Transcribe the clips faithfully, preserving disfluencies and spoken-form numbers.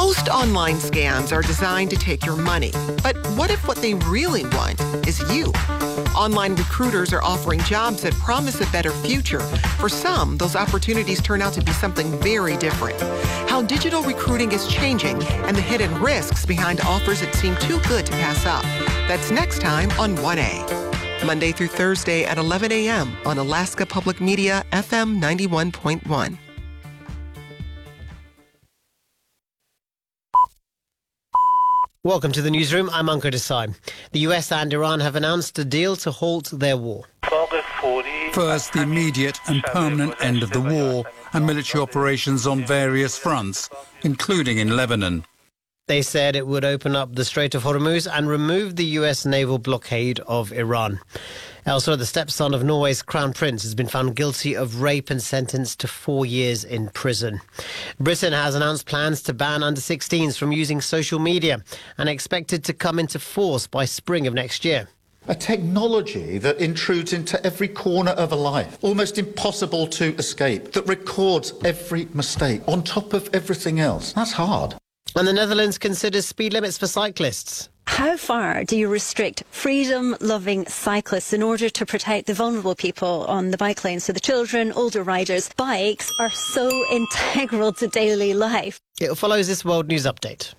Most online scams are designed to take your money. But what if what they really want is you? Online recruiters are offering jobs that promise a better future. For some, those opportunities turn out to be something very different. How digital recruiting is changing and the hidden risks behind offers that seem too good to pass up. That's next time on one A. Monday through Thursday at eleven a.m. on Alaska Public Media, F M ninety-one point one. Welcome to the newsroom. I'm Ankur Desai. The U S and Iran have announced a deal to halt their war. First, the immediate and permanent end of the war and military operations on various fronts, including in Lebanon. They said it would open up the Strait of Hormuz and remove the U S naval blockade of Iran. Elsewhere, the stepson of Norway's crown prince has been found guilty of rape and sentenced to four years in prison. Britain has announced plans to ban under sixteens from using social media and expected to come into force by spring of next year. A technology that intrudes into every corner of a life, almost impossible to escape, that records every mistake on top of everything else. That's hard. And the Netherlands considers speed limits for cyclists. How far do you restrict freedom-loving cyclists in order to protect the vulnerable people on the bike lane? So the children, older riders, bikes are so integral to daily life. It follows this World News Update.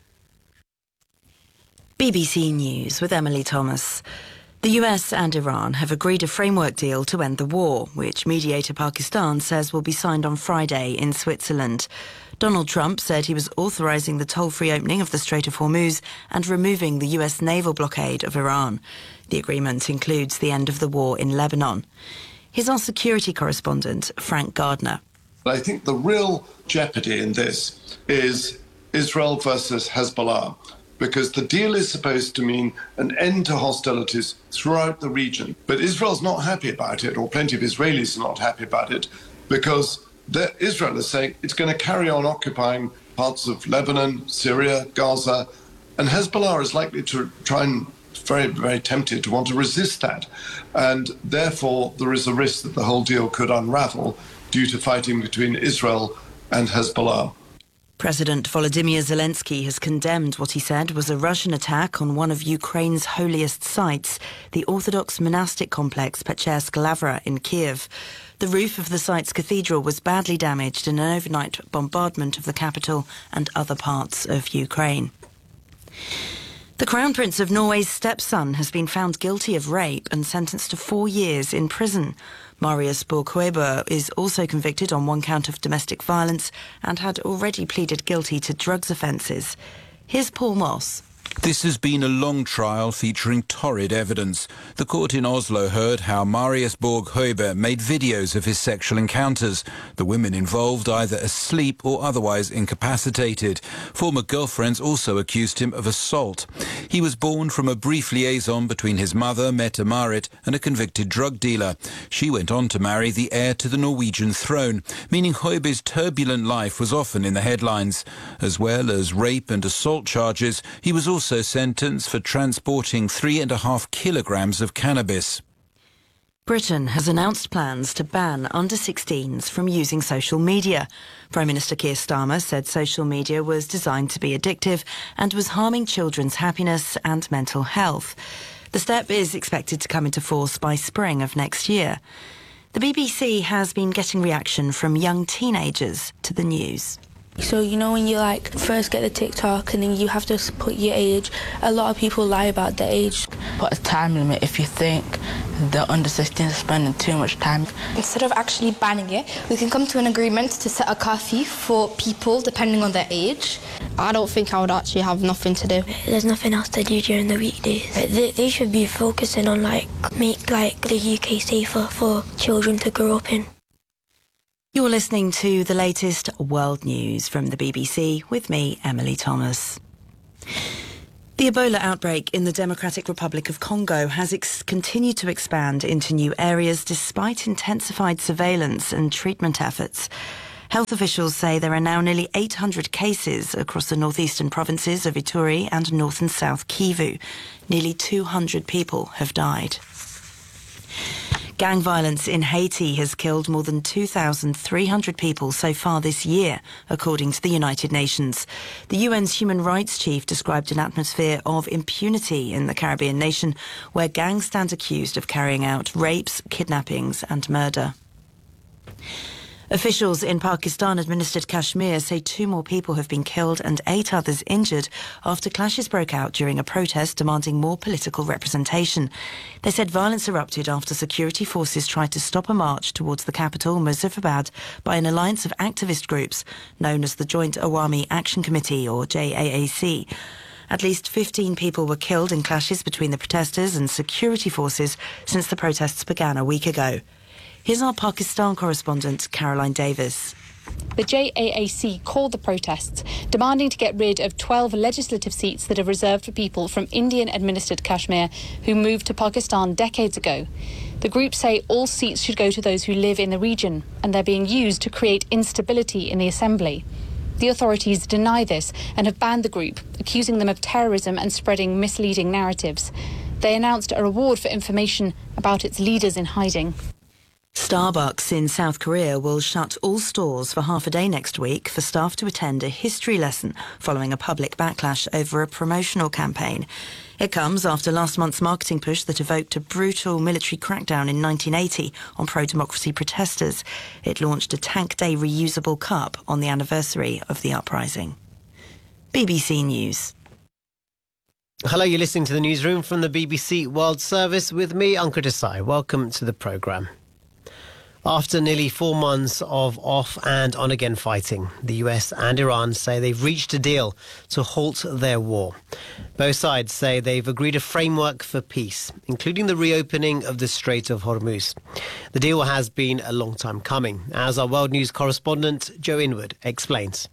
B B C News with Emily Thomas. The U S and Iran have agreed a framework deal to end the war, which mediator Pakistan says will be signed on Friday in Switzerland. Donald Trump said he was authorising the toll-free opening of the Strait of Hormuz and removing the U S naval blockade of Iran. The agreement includes the end of the war in Lebanon. Here's our security correspondent, Frank Gardner. I think the real jeopardy in this is Israel versus Hezbollah, because the deal is supposed to mean an end to hostilities throughout the region. But Israel's not happy about it, or plenty of Israelis are not happy about it, because the, Israel is saying it's going to carry on occupying parts of Lebanon, Syria, Gaza, and Hezbollah is likely to try and very, very tempted to want to resist that. And therefore, there is a risk that the whole deal could unravel due to fighting between Israel and Hezbollah. President Volodymyr Zelensky has condemned what he said was a Russian attack on one of Ukraine's holiest sites, the Orthodox monastic complex Pechersk Lavra in Kiev. The roof of the site's cathedral was badly damaged in an overnight bombardment of the capital and other parts of Ukraine. The Crown Prince of Norway's stepson has been found guilty of rape and sentenced to four years in prison. Marius Borg-Høiber is also convicted on one count of domestic violence and had already pleaded guilty to drugs offences. Here's Paul Moss. This has been a long trial featuring torrid evidence. The court in Oslo heard how Marius Borg-Høiber made videos of his sexual encounters, the women involved either asleep or otherwise incapacitated. Former girlfriends also accused him of assault. He was born from a brief liaison between his mother, Mette-Marit, and a convicted drug dealer. She went on to marry the heir to the Norwegian throne, meaning Høiber's turbulent life was often in the headlines. As well as rape and assault charges, he was also also sentenced for transporting three and a half kilograms of cannabis. Britain has announced plans to ban under sixteens from using social media. Prime Minister Keir Starmer said social media was designed to be addictive and was harming children's happiness and mental health. The step is expected to come into force by spring of next year. The B B C has been getting reaction from young teenagers to the news. So, you know, when you, like, first get the TikTok and then you have to put your age, a lot of people lie about their age. Put a time limit if you think the under sixteens are spending too much time. Instead of actually banning it, we can come to an agreement to set a curfew for people depending on their age. I don't think I would actually have nothing to do. There's nothing else to do during the weekdays. They, they should be focusing on, like, make, like, the U K safer for children to grow up in. You're listening to the latest world news from the B B C with me, Emily Thomas. The Ebola outbreak in the Democratic Republic of Congo has ex- continued to expand into new areas despite intensified surveillance and treatment efforts. Health officials say there are now nearly eight hundred cases across the northeastern provinces of Ituri and north and south Kivu. Nearly two hundred people have died. Gang violence in Haiti has killed more than two thousand three hundred people so far this year, according to the United Nations. The U N's human rights chief described an atmosphere of impunity in the Caribbean nation, where gangs stand accused of carrying out rapes, kidnappings and murder. Officials in Pakistan-administered Kashmir say two more people have been killed and eight others injured after clashes broke out during a protest demanding more political representation. They said violence erupted after security forces tried to stop a march towards the capital, Muzaffarabad, by an alliance of activist groups known as the Joint Awami Action Committee, or J A A C. At least fifteen people were killed in clashes between the protesters and security forces since the protests began a week ago. Here's our Pakistan correspondent, Caroline Davis. The J A A C called the protests, demanding to get rid of twelve legislative seats that are reserved for people from Indian-administered Kashmir who moved to Pakistan decades ago. The group say all seats should go to those who live in the region, and they're being used to create instability in the assembly. The authorities deny this and have banned the group, accusing them of terrorism and spreading misleading narratives. They announced a reward for information about its leaders in hiding. Starbucks in South Korea will shut all stores for half a day next week for staff to attend a history lesson following a public backlash over a promotional campaign. It comes after last month's marketing push that evoked a brutal military crackdown in nineteen eighty on pro-democracy protesters. It launched a Tank Day reusable cup on the anniversary of the uprising. B B C News. Hello, you're listening to the newsroom from the B B C World Service with me, Ankur Desai. Welcome to the programme. After nearly four months of off and on again fighting, the U S and Iran say they've reached a deal to halt their war. Both sides say they've agreed a framework for peace, including the reopening of the Strait of Hormuz. The deal has been a long time coming, as our World News correspondent Joe Inwood explains.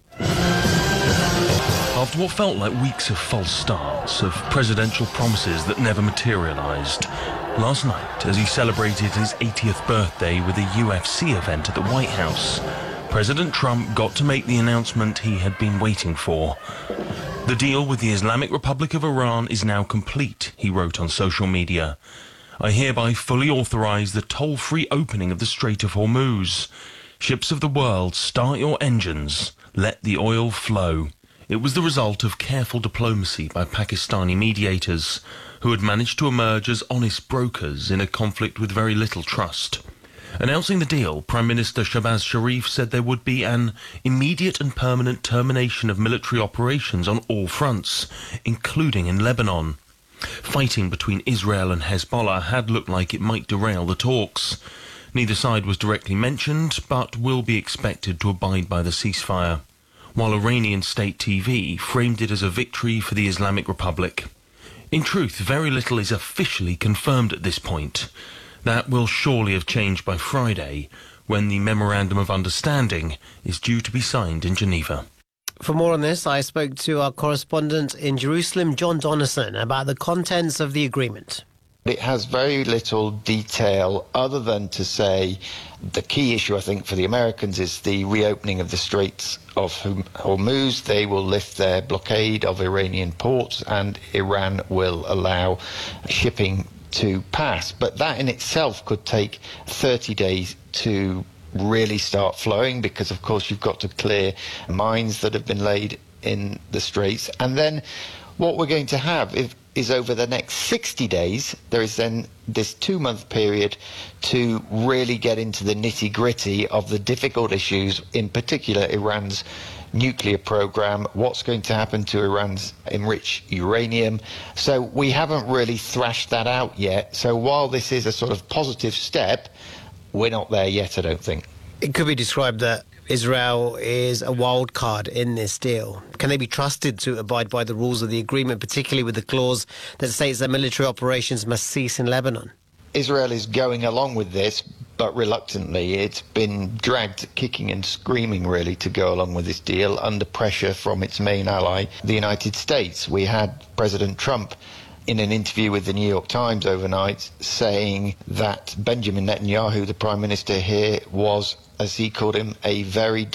After what felt like weeks of false starts, of presidential promises that never materialised, last night, as he celebrated his eightieth birthday with a U F C event at the White House, President Trump got to make the announcement he had been waiting for. The deal with the Islamic Republic of Iran is now complete, he wrote on social media. I hereby fully authorise the toll-free opening of the Strait of Hormuz. Ships of the world, start your engines. Let the oil flow. It was the result of careful diplomacy by Pakistani mediators, who had managed to emerge as honest brokers in a conflict with very little trust. Announcing the deal, Prime Minister Shahbaz Sharif said there would be an immediate and permanent termination of military operations on all fronts, including in Lebanon. Fighting between Israel and Hezbollah had looked like it might derail the talks. Neither side was directly mentioned, but will be expected to abide by the ceasefire, while Iranian state T V framed it as a victory for the Islamic Republic. In truth, very little is officially confirmed at this point. That will surely have changed by Friday, when the Memorandum of Understanding is due to be signed in Geneva. For more on this, I spoke to our correspondent in Jerusalem, John Donison, about the contents of the agreement. It has very little detail other than to say the key issue, I think, for the Americans is the reopening of the Straits of Hormuz. They will lift their blockade of Iranian ports and Iran will allow shipping to pass. But that in itself could take thirty days to really start flowing because, of course, you've got to clear mines that have been laid in the Straits. And then what we're going to have if is over the next sixty days, there is then this two-month period to really get into the nitty-gritty of the difficult issues, in particular Iran's nuclear program, what's going to happen to Iran's enriched uranium. So we haven't really thrashed that out yet. So while this is a sort of positive step, we're not there yet, I don't think. It could be described that Israel is a wild card in this deal. Can they be trusted to abide by the rules of the agreement, particularly with the clause that states that military operations must cease in Lebanon? Israel is going along with this, but reluctantly. It's been dragged kicking and screaming, really, to go along with this deal under pressure from its main ally, the United States. We had President Trump in an interview with the New York Times overnight saying that Benjamin Netanyahu, the Prime Minister here, was, as he called him, a very